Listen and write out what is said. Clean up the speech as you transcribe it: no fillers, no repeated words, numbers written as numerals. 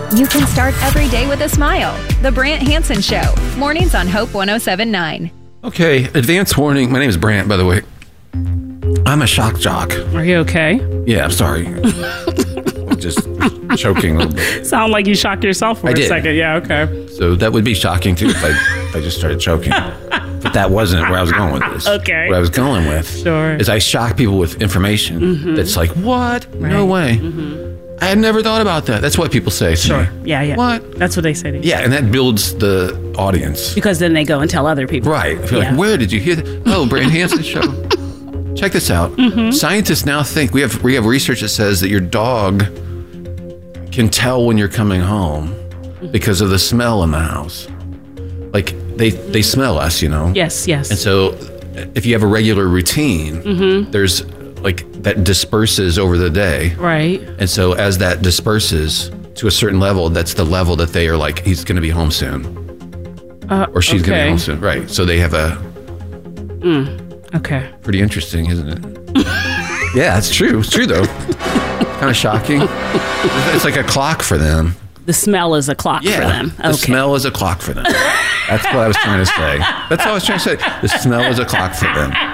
You can start every day with a smile. The Brant Hansen Show. Mornings on Hope 107.9. Okay, advance warning. My name is Brant, by the way. I'm a shock jock. Are you okay? Yeah, I'm sorry. Just choking a little bit. Sound like you shocked yourself for a second. Yeah, okay. So that would be shocking, too, if I just started choking. But that wasn't where I was going with this. Okay. What I was going with is I shock people with information that's like, what? Right. No way. I had never thought about that. That's what people say to me. Yeah. What? That's what they say to you. Yeah, and that builds the audience. Because then they go and tell other people. Right. If you're like, where did you hear that? Oh, Brant Hansen Show. Check this out. Scientists now think, we have research that says that your dog can tell when you're coming home because of the smell in the house. Like, they smell us, you know? Yes. And so if you have a regular routine, there's like that disperses over the day. Right. And so as that disperses to a certain level, that's the level that they are like, he's going to be home soon. Or she's going to be home soon. Right. So they have a... Okay. Pretty interesting, isn't it? Yeah, it's true. It's true, though. Kind of shocking. It's like a clock for them. The smell is a clock for them. The smell is a clock for them. That's what I was trying to say. That's what I was trying to say. The smell is a clock for them.